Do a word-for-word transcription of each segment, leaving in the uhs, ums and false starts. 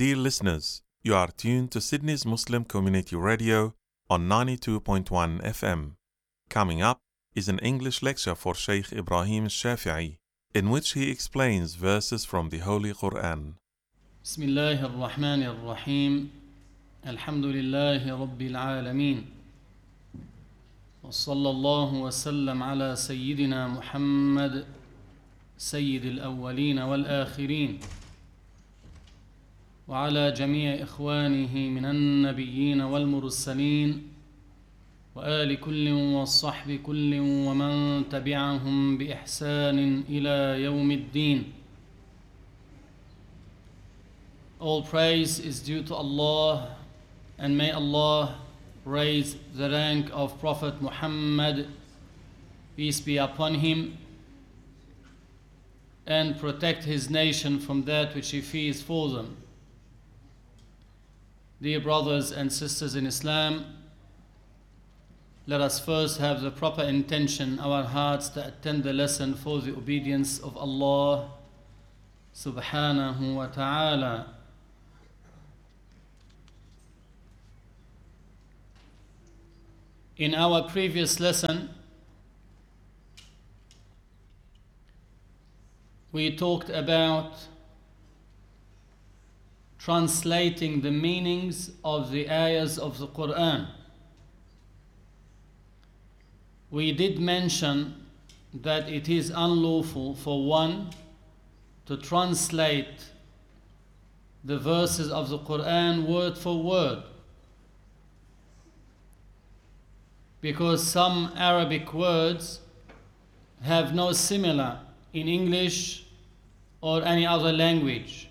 Dear listeners, you are tuned to Sydney's Muslim Community Radio on ninety-two point one F M. Coming up is an English lecture for Sheikh Ibrahim Shafi'i, in which he explains verses from the Holy Quran. Bismillahir Rahmanir Rahim. Alhamdulillahi Rabbil Alameen. Wa sallallahu wa sallam ala Sayyidina Muhammad, Sayyidil Awwaleen wal Akhirin. وعلى جميع إخوانه من النبيين والمرسلين وآل كل والصحب كل ومن تبعهم بإحسان إلى يوم الدين. All praise is due to Allah, and may Allah raise the rank of Prophet Muhammad, peace be upon him, and protect his nation from that which he fears for them. Dear brothers and sisters in Islam, let us first have the proper intention, our hearts, to attend the lesson for the obedience of Allah subhanahu wa ta'ala. In our previous lesson, we talked about translating the meanings of the ayahs of the Quran. We did mention that it is unlawful for one to translate the verses of the Quran word for word, because some Arabic words have no similar in English or any other language.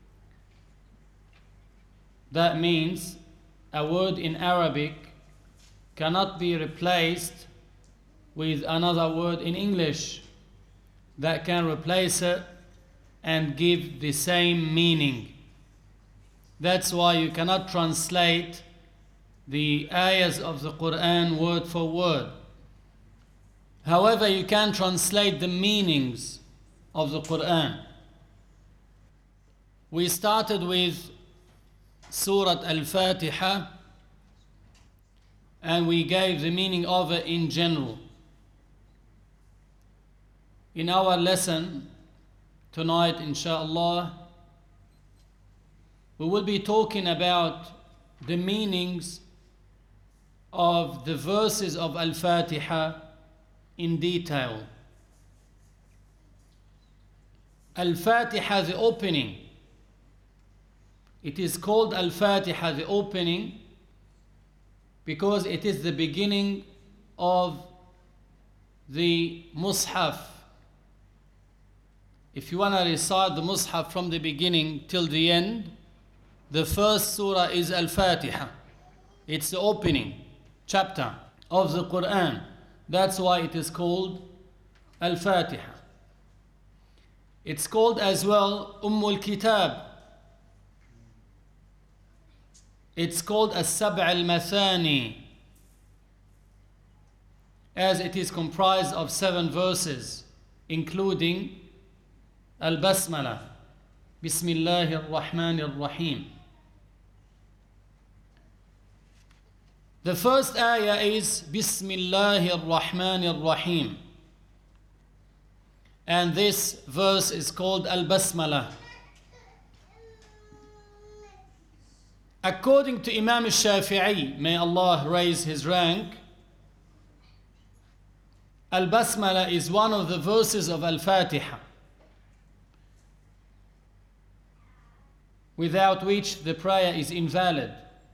That means a word in Arabic cannot be replaced with another word in English that can replace it and give the same meaning. That's why you cannot translate the ayahs of the Quran word for word. However, you can translate the meanings of the Quran. We started with Surah Al-Fatiha, and we gave the meaning of it in general. In our lesson tonight, inshaAllah, we will be talking about the meanings of the verses of Al-Fatiha in detail. Al-Fatiha, the opening. It is called Al-Fatiha, the opening, because it is the beginning of the Mus'haf. If you want to recite the Mus'haf from the beginning till the end, the first surah is Al-Fatiha. It's the opening chapter of the Quran. That's why it is called Al-Fatiha. It's called as well Ummul Kitab. It's called As-Sab' al-Mathani, as it is comprised of seven verses, including Al-Basmala, Bismillahir Rahmanir Rahim. The first ayah is Bismillahir Rahmanir Rahim, and this verse is called Al-Basmala. According to Imam al-Shafi'i, may Allah raise his rank, Al-Basmala is one of the verses of Al-Fatiha, without which the prayer is invalid.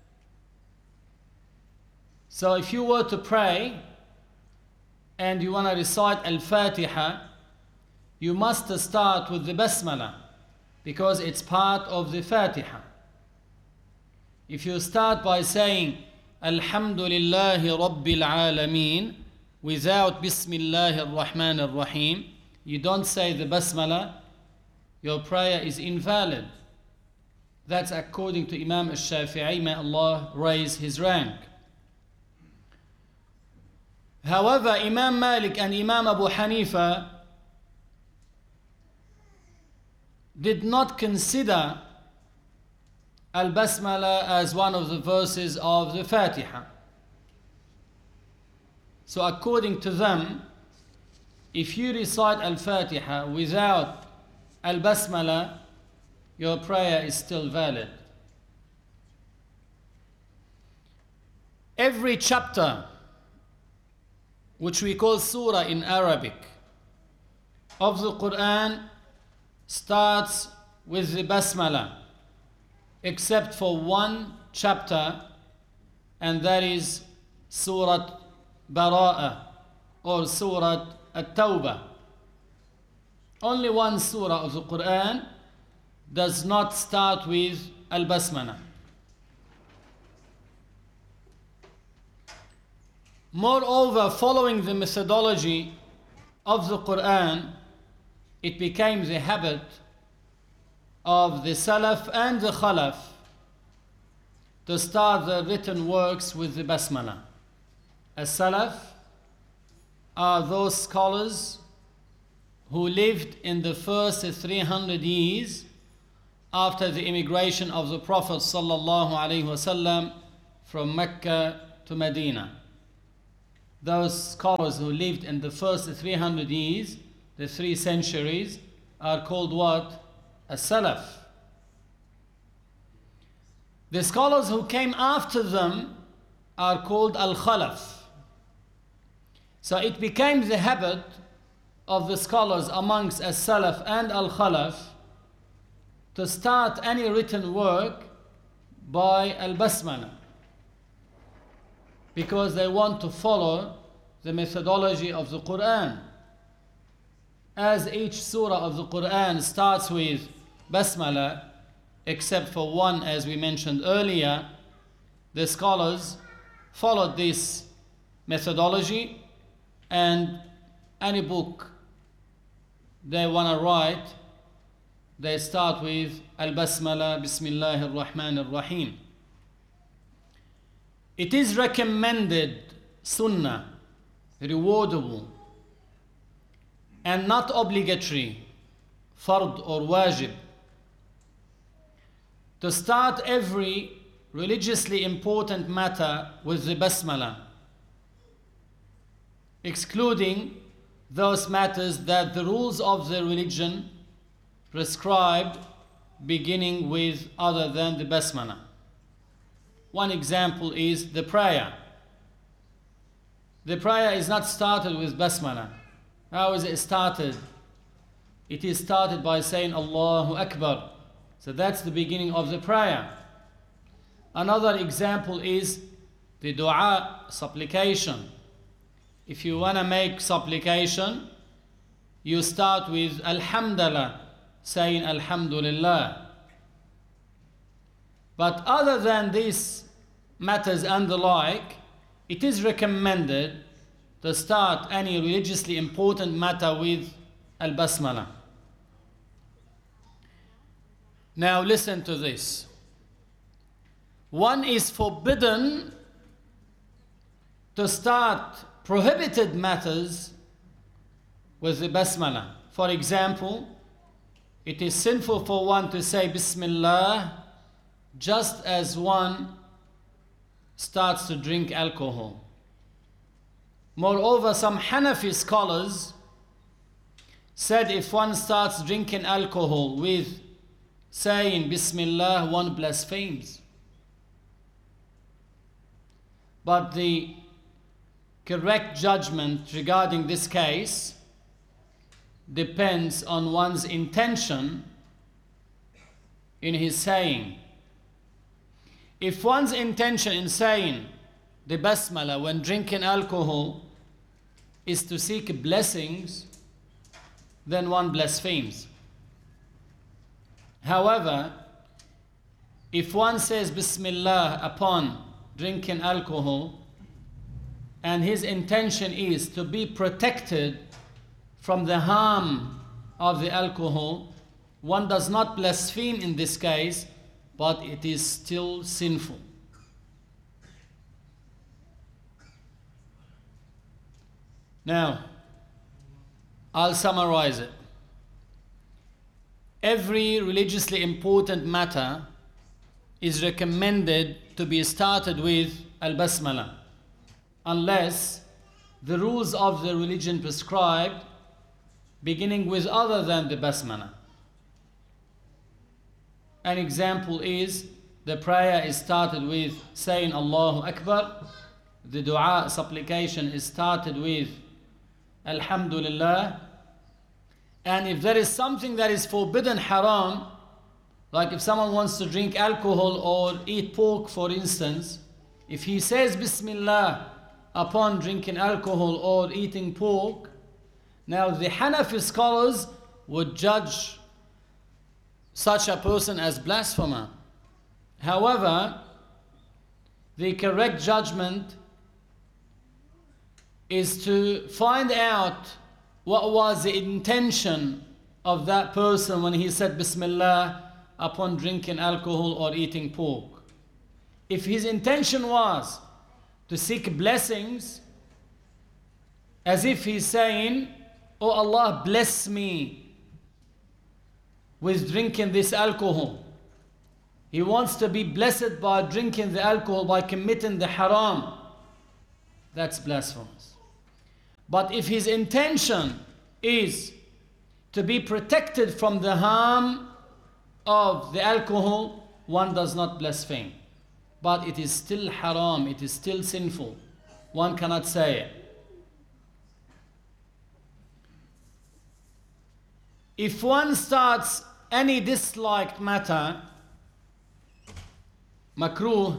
So if you were to pray and you want to recite Al-Fatiha, you must start with the Basmala, because it's part of the Fatiha. If you start by saying Alhamdulillahi Rabbil Alameen without Bismillahir Rahmanir Rahim, you don't say the Basmala, your prayer is invalid. That's according to Imam al-Shafi'i, may Allah raise his rank. However, Imam Malik and Imam Abu Hanifa did not consider Al-Basmala as one of the verses of the Fatiha. So according to them, if you recite Al-Fatiha without Al-Basmala, your prayer is still valid. Every chapter, which we call surah in Arabic, of the Quran starts with the Basmala, except for one chapter, and that is Surah Bara'ah or Surah At-Tawbah. Only one surah of the Quran does not start with Al-Basmala. Moreover, following the methodology of the Quran, it became the habit of the Salaf and the Khalaf to start their written works with the Basmala. As Salaf are those scholars who lived in the first three hundred years after the immigration of the Prophet sallallahu alaihi wasallam from Mecca to Medina. Those scholars who lived in the first three hundred years, the three centuries, are called what? As-Salaf. The scholars who came after them are called Al-Khalaf. So it became the habit of the scholars amongst As-Salaf and Al-Khalaf to start any written work by Al-Basmala, because they want to follow the methodology of the Quran. As each surah of the Quran starts with Basmala, except for one, as we mentioned earlier, the scholars followed this methodology, and any book they want to write, they start with Al-Basmala, Bismillahir Rahmanir Rahim. It is recommended, sunnah, rewardable, and not obligatory, fard or wajib, to start every religiously important matter with the Basmala, excluding those matters that the rules of the religion prescribe beginning with other than the Basmala. One example is the prayer. The prayer is not started with Basmala. How is it started? It is started by saying Allahu Akbar. So that's the beginning of the prayer. Another example is the dua, supplication. If you want to make supplication, you start with Alhamdulillah, saying Alhamdulillah. But other than these matters and the like, it is recommended to start any religiously important matter with Al-Basmala. Now listen to this. One is forbidden to start prohibited matters with the Basmala. For example, it is sinful for one to say Bismillah just as one starts to drink alcohol. Moreover, some Hanafi scholars said if one starts drinking alcohol with saying Bismillah, one blasphemes. But the correct judgment regarding this case depends on one's intention in his saying. If one's intention in saying the Basmala when drinking alcohol is to seek blessings, then one blasphemes. However, if one says Bismillah upon drinking alcohol and his intention is to be protected from the harm of the alcohol, one does not blaspheme in this case, but it is still sinful. Now, I'll summarize it. Every religiously important matter is recommended to be started with al-basmala, unless the rules of the religion prescribe beginning with other than the basmala. An example is the prayer is started with saying Allahu Akbar. The dua, supplication, is started with Alhamdulillah. And if there is something that is forbidden, haram, like if someone wants to drink alcohol or eat pork, for instance, if he says Bismillah upon drinking alcohol or eating pork, now the Hanafi scholars would judge such a person as blasphemer. However, the correct judgment is to find out what was the intention of that person when he said Bismillah upon drinking alcohol or eating pork. If his intention was to seek blessings, as if he's saying, "Oh Allah, bless me with drinking this alcohol." He wants to be blessed by drinking the alcohol, by committing the haram. That's blasphemous. But if his intention is to be protected from the harm of the alcohol, one does not blaspheme. But it is still haram, it is still sinful. One cannot say it. If one starts any disliked matter, makruh,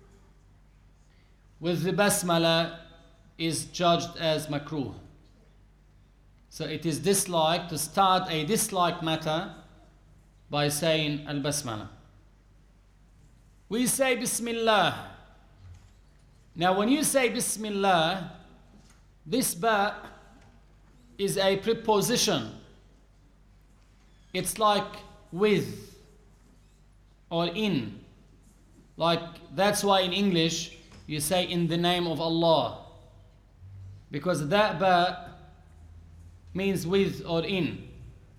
with the basmala, is judged as makruh. So it is disliked to start a disliked matter by saying al-basmala. We say Bismillah. Now when you say Bismillah, this ba is a preposition. It's like with or in. Like, that's why in English you say in the name of Allah, because that ba means with or in.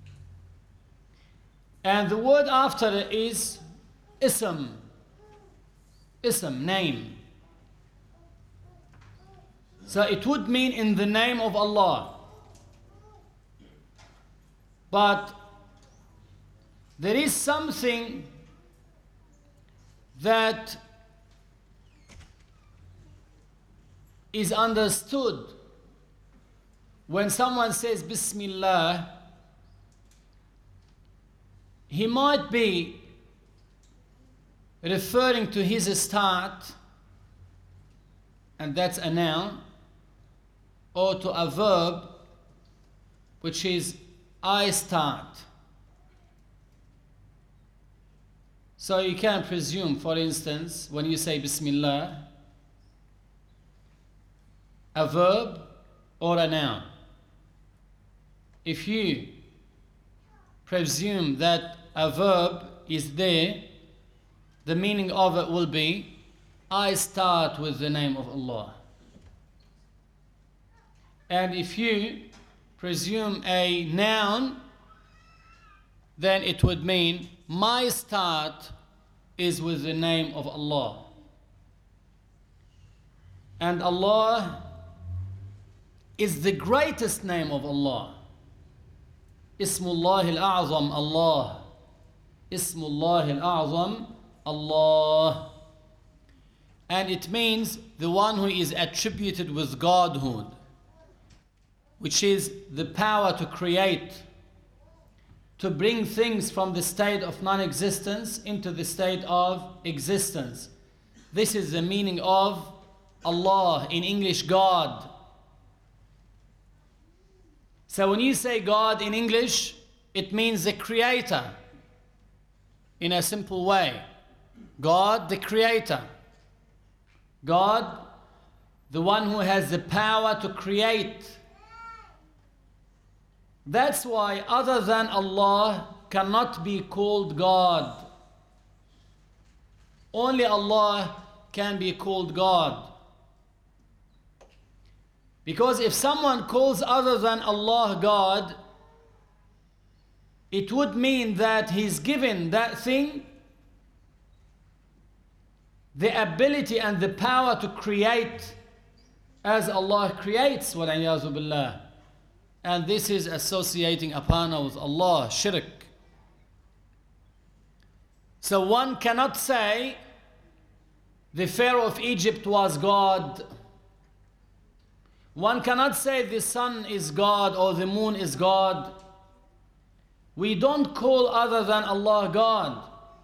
And the word after it is ism. Ism, name. So it would mean in the name of Allah. But there is something that is understood when someone says Bismillah. He might be referring to his start, and that's a noun, or to a verb, which is I start. So you can presume, for instance, when you say Bismillah, a verb or a noun. If you presume that a verb is there, the meaning of it will be, I start with the name of Allah. And if you presume a noun, then it would mean, my start is with the name of Allah. And Allah is the greatest name of Allah. Ismullah al-A'zam, Allah. Ismullah al-A'zam, Allah. And it means the one who is attributed with Godhood, which is the power to create, to bring things from the state of non-existence into the state of existence. This is the meaning of Allah, in English, God. So when you say God in English, it means the creator, in a simple way. God, the creator. God, the one who has the power to create. That's why other than Allah cannot be called God. Only Allah can be called God. Because if someone calls other than Allah God, it would mean that he's given that thing the ability and the power to create as Allah creates, وَالْعِيَاذُ بِاللَّهِ. And this is associating a partner with Allah, shirk. So one cannot say the Pharaoh of Egypt was God. One cannot say the sun is God or the moon is God. We don't call other than Allah God.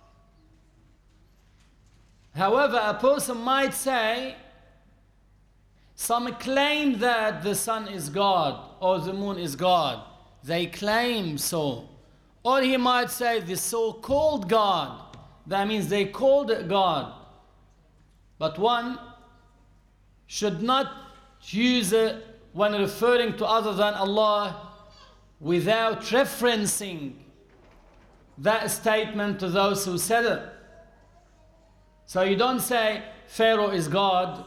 However, a person might say, some claim that the sun is God or the moon is God. They claim so. Or he might say the so-called God. That means they called it God. But one should not use it when referring to other than Allah without referencing that statement to those who said it. So you don't say Pharaoh is God.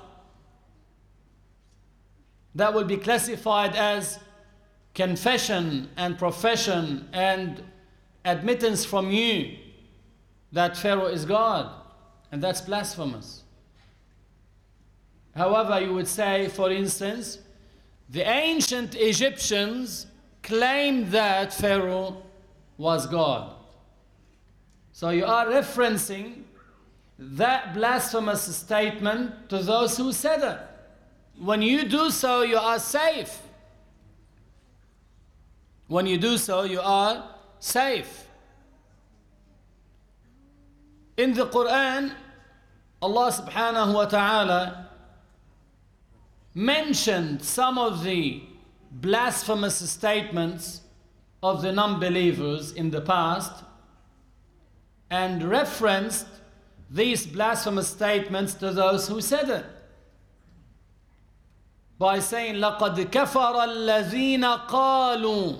That will be classified as confession and profession and admittance from you that Pharaoh is God, and that's blasphemous. However, you would say, for instance, the ancient Egyptians claimed that Pharaoh was God. So you are referencing that blasphemous statement to those who said it. When you do so, you are safe. When you do so, you are safe. In the Quran, Allah subhanahu wa ta'ala mentioned some of the blasphemous statements of the non-believers in the past and referenced these blasphemous statements to those who said it by saying لَقَدْ كَفَرَ الَّذِينَ قَالُوا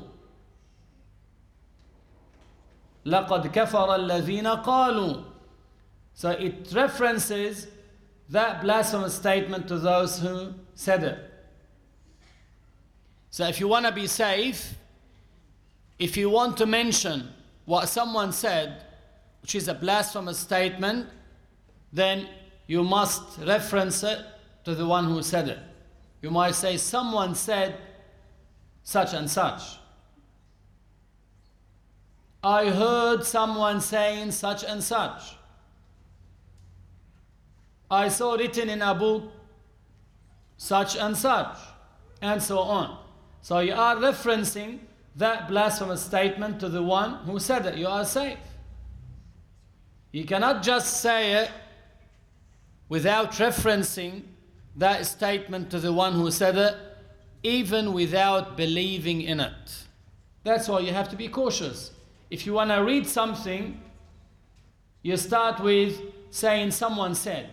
لَقَدْ كَفَرَ الَّذِينَ قَالُوا. So it references that blasphemous statement to those who said it. So if you want to be safe, if you want to mention what someone said, which is a blasphemous statement, then you must reference it to the one who said it. You might say, someone said such and such. I heard someone saying such and such. I saw written in a book such and such, and so on. So you are referencing that blasphemous statement to the one who said it. You are safe. You cannot just say it without referencing that statement to the one who said it, even without believing in it. That's why you have to be cautious. If you want to read something, you start with saying someone said.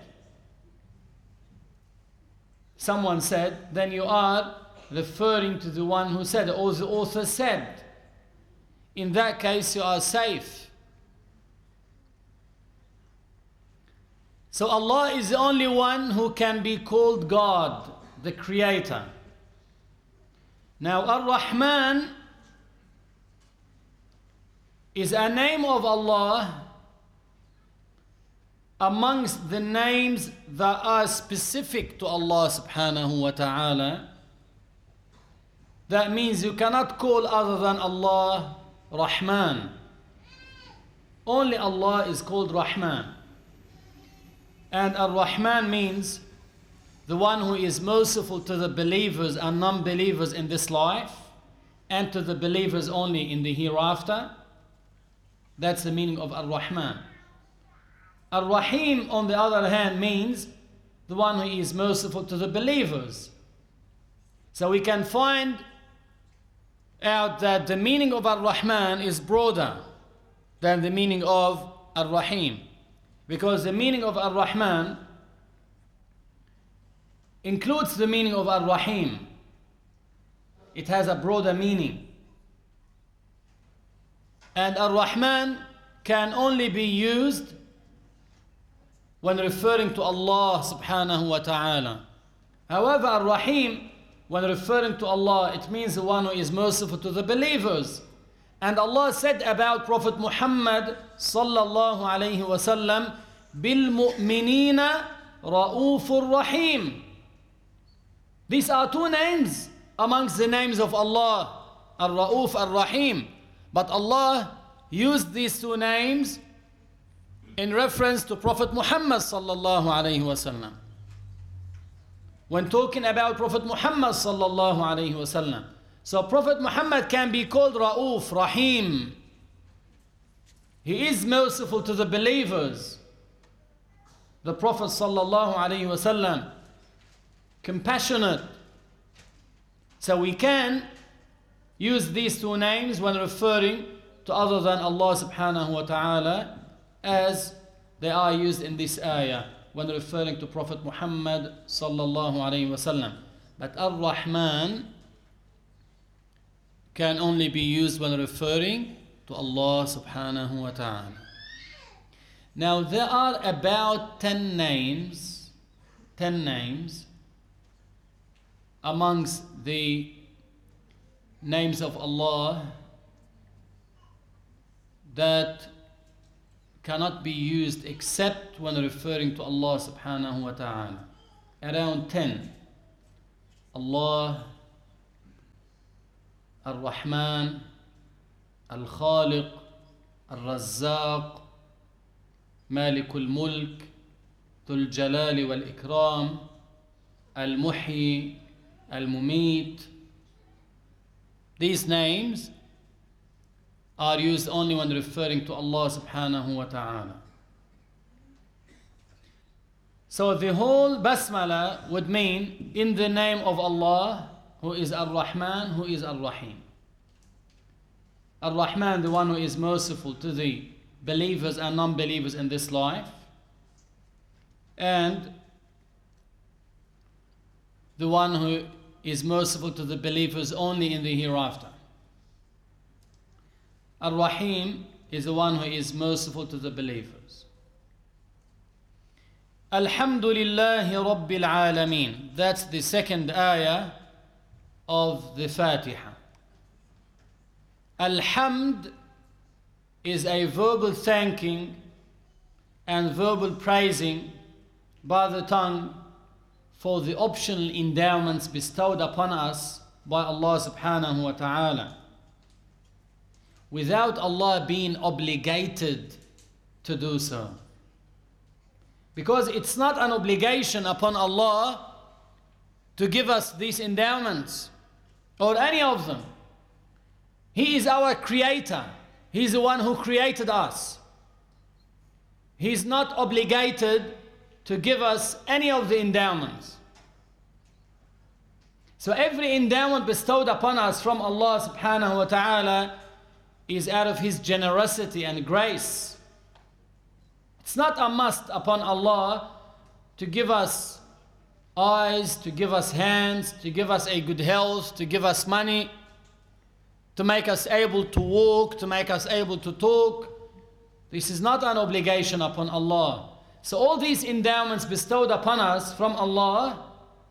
Someone said, then you are referring to the one who said it, or the author said. In that case, you are safe. So Allah is the only one who can be called God, the Creator. Now, Ar-Rahman is a name of Allah amongst the names that are specific to Allah subhanahu wa ta'ala. That means you cannot call other than Allah Rahman. Only Allah is called Rahman. And Ar-Rahman means the one who is merciful to the believers and non-believers in this life, and to the believers only in the hereafter. That's the meaning of Ar-Rahman. Ar-Rahim, on the other hand, means the one who is merciful to the believers. So we can find out that the meaning of Ar-Rahman is broader than the meaning of Ar-Rahim. Because the meaning of Ar-Rahman includes the meaning of Ar-Rahim. It has a broader meaning. And Ar-Rahman can only be used when referring to Allah subhanahu wa ta'ala. However, Ar-Rahim, when referring to Allah, it means the one who is merciful to the believers. And Allah said about Prophet Muhammad sallallahu alayhi wa sallam, بِالْمُؤْمِنِينَ رَؤُوفٌ رَحِيمٌ. These are two names amongst the names of Allah, Ar-Ra'uf, Ar-Rahim. But Allah used these two names in reference to Prophet Muhammad sallallahu alayhi wasallam. When talking about Prophet Muhammad sallallahu alayhi wasallam, so Prophet Muhammad can be called Ra'uf, Rahim. He is merciful to the believers. The Prophet sallallahu alayhi wasallam, compassionate. So we can use these two names when referring to other than Allah subhanahu wa ta'ala, as they are used in this ayah when referring to Prophet Muhammad sallallahu alayhi wasallam. But Ar-Rahman can only be used when referring to Allah subhanahu wa ta'ala. Now there are about ten names, ten names amongst the names of Allah that cannot be used except when referring to Allah subhanahu wa ta'ala. Around ten. Allah, Ar-Rahman, Al-Khaliq, Al-Razzaq, Malikul Mulk, Dhul Jalali wal Ikram, Al-Muhyi, Al-Mumit. These names are used only when referring to Allah subhanahu wa ta'ala. So the whole basmala would mean in the name of Allah, who is Ar-Rahman, who is Ar-Rahim. Ar-Rahman, the one who is merciful to the believers and non-believers in this life, and the one who is merciful to the believers only in the hereafter. Ar-Rahim is the one who is merciful to the believers. Alhamdulillahi Rabbil Alameen. That's the second ayah of the Fatiha. Alhamd is a verbal thanking and verbal praising by the tongue for the optional endowments bestowed upon us by Allah subhanahu wa ta'ala, without Allah being obligated to do so. Because it's not an obligation upon Allah to give us these endowments or any of them. He is our creator. He is the one who created us. He is not obligated to give us any of the endowments. So every endowment bestowed upon us from Allah subhanahu wa ta'ala is out of His generosity and grace. It's not a must upon Allah to give us eyes, to give us hands, to give us a good health, to give us money, to make us able to walk, to make us able to talk. This is not an obligation upon Allah. So all these endowments bestowed upon us from Allah,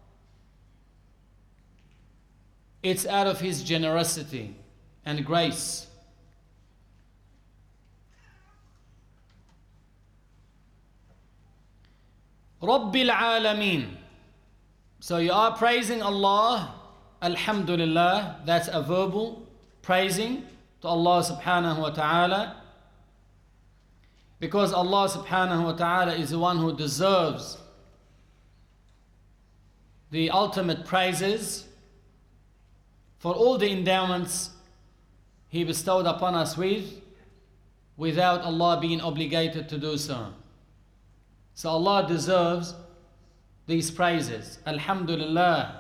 it's out of His generosity and grace. Rabbil Alameen. So you are praising Allah, Alhamdulillah, that's a verbal praising to Allah subhanahu wa ta'ala, because Allah subhanahu wa ta'ala is the one who deserves the ultimate praises for all the endowments He bestowed upon us with, without Allah being obligated to do so. So Allah deserves these praises. Alhamdulillah.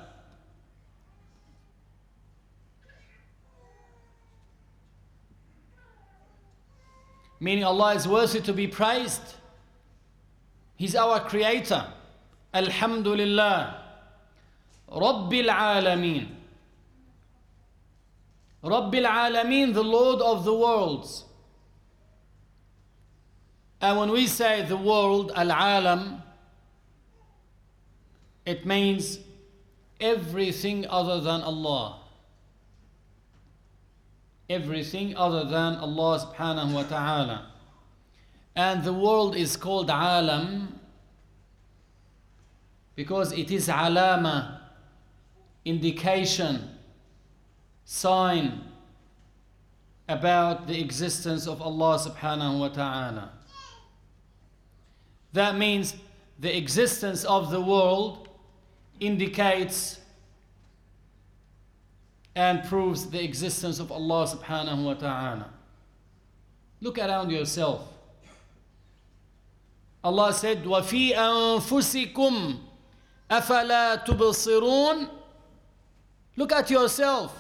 Meaning Allah is worthy to be praised. He's our creator. Alhamdulillah. Rabbil Alameen. Rabbil Alameen, the Lord of the worlds. And when we say the world, Al-Alam, it means everything other than Allah. Everything other than Allah subhanahu wa ta'ala. And the world is called alam because it is alama, indication, sign about the existence of Allah subhanahu wa ta'ala. That means the existence of the world indicates and proves the existence of Allah subhanahu wa ta'ala. Look around yourself. Allah said, وَفِي أَنفُسِكُمْ أَفَلَا تُبْصِرُونَ. Look at yourself.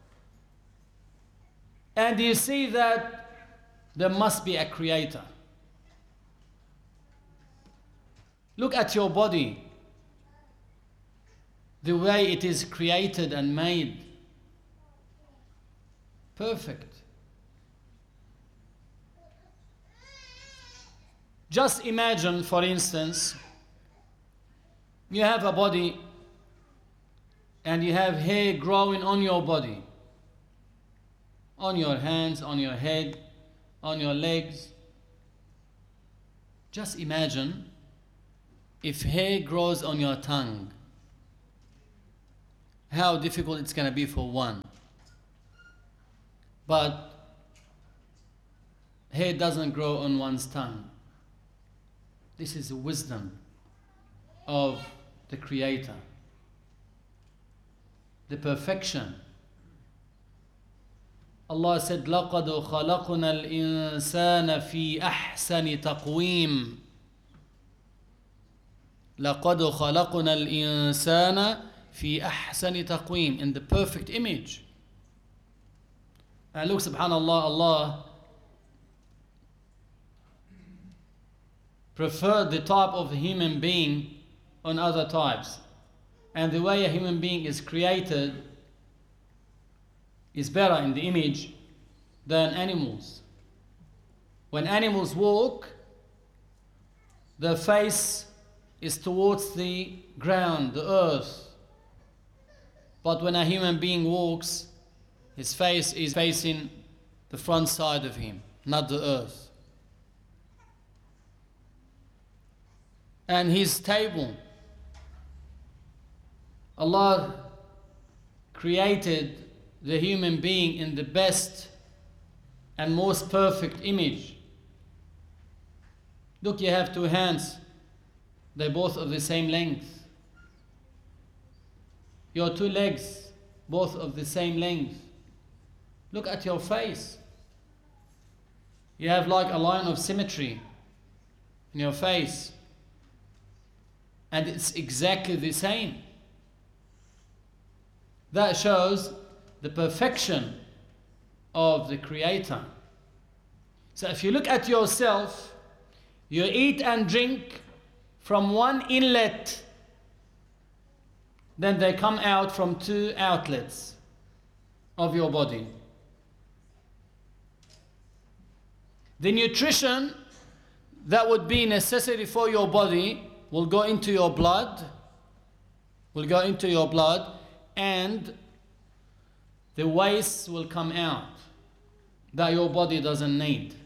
And you see that there must be a creator. Look at your body, the way it is created and made. Perfect. Just imagine, for instance, you have a body and you have hair growing on your body, on your hands, on your head, on your legs. Just imagine if hair grows on your tongue, how difficult it's going to be for one. But hair doesn't grow on one's tongue. This is the wisdom of the Creator, the perfection. Allah said, لَقَدْ خَلَقْنَا الْإِنسَانَ فِي أَحْسَنِ تَقْوِيمٍ. لَقَدْ خَلَقْنَا الْإِنسَانَ فِي أَحْسَنِ تَقْوِيمٍ, in the perfect image. And look, subhanAllah, Allah preferred the type of human being on other types. And the way a human being is created is better in the image than animals. When animals walk, their face is towards the ground, the earth. But when a human being walks, his face is facing the front side of him, not the earth. And his table, Allah created the human being in the best and most perfect image. Look, you have two hands. They're both of the same length. Your two legs, both of the same length. Look at your face. You have like a line of symmetry in your face. And it's exactly the same. That shows the perfection of the Creator. So if you look at yourself, you eat and drink from one inlet, then they come out from two outlets of your body. The nutrition that would be necessary for your body will go into your blood, will go into your blood, and the waste will come out that your body doesn't need.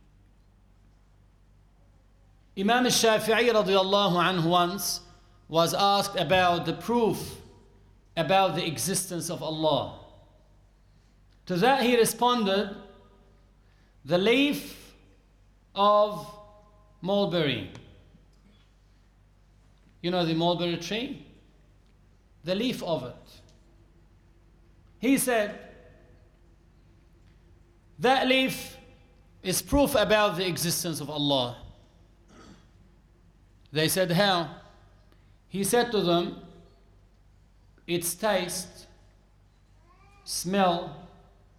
Imam al-Shafi'i radiallahu anhu once was asked about the proof about the existence of Allah. To that he responded, the leaf of mulberry. You know the mulberry tree? The leaf of it. He said, that leaf is proof about the existence of Allah. They said, how? He said to them, its taste, smell,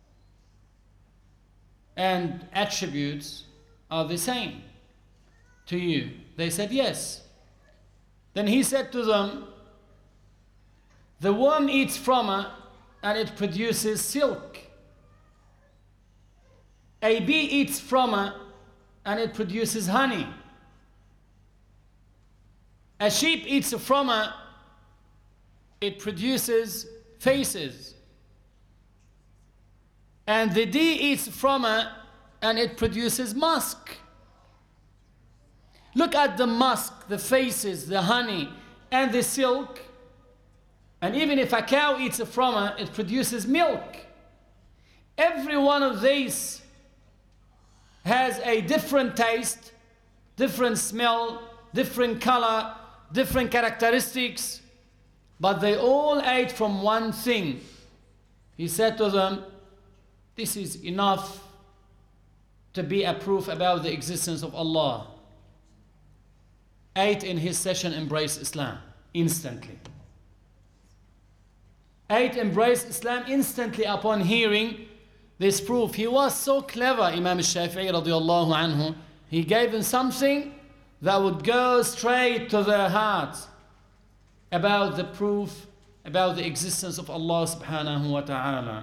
and attributes are the same to you. They said, yes. Then he said to them, the worm eats from it and it produces silk. A bee eats from it and it produces honey. A sheep eats from it, it produces faces. And the deer eats from it and it produces musk. Look at the musk, the faces, the honey, and the silk. And even if a cow eats from it, it produces milk. Every one of these has a different taste, different smell, different color, different characteristics, but they all ate from one thing. He said to them, this is enough to be a proof about the existence of Allah. Eight in his session embraced Islam instantly. Eight embraced Islam instantly upon hearing this proof. He was so clever, Imam al-Shafi'i radiallahu anhu. He gave them something that would go straight to their hearts about the proof, about the existence of Allah subhanahu wa ta'ala.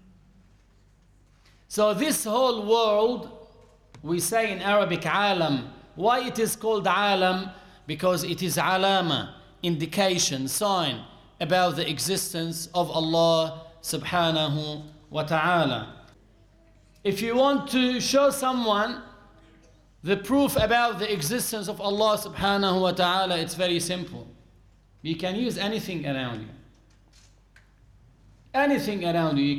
So this whole world, we say in Arabic alam. Why it is called alam? Because it is alama, indication, sign about the existence of Allah subhanahu wa ta'ala. If you want to show someone the proof about the existence of Allah subhanahu wa ta'ala, it's very simple. You can use anything around you. Anything around you.